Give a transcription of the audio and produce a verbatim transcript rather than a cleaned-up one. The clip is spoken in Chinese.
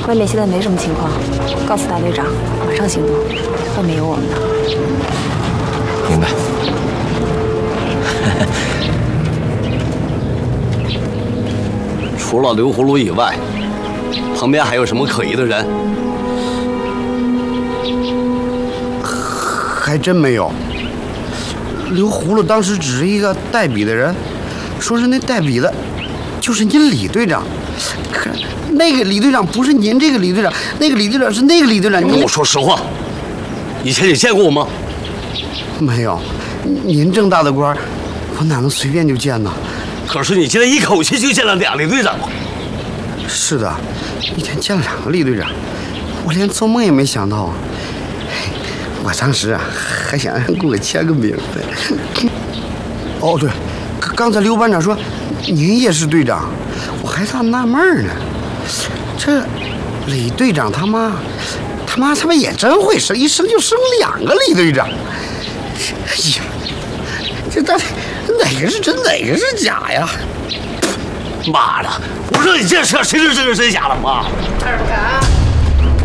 外面现在没什么情况，告诉大队长，马上行动，后面有我们的。 明白。除了刘葫芦以外，旁边还有什么可疑的人？ 还真没有。刘葫芦当时只是一个带笔的人，说是那带笔的就是您李队长，可那个李队长不是您这个李队长，那个李队长是那个李队长。 你跟我说实话，以前你见过我吗？ 没有，您这么大的官，我哪能随便就见呢？ 可是你今天一口气就见了俩李队长。 是的，一天见了两个李队长，我连做梦也没想到。我当时啊，还想让给我签个名呢。哦，对，刚才刘班长说您也是队长，我还在纳闷呢。这李队长他妈，他妈他妈也真会生，一生就生两个李队长。哎呀，这到底哪个是真，哪个是假呀？ 妈的！我说你这事谁是真是真假了吗？ 二不敢。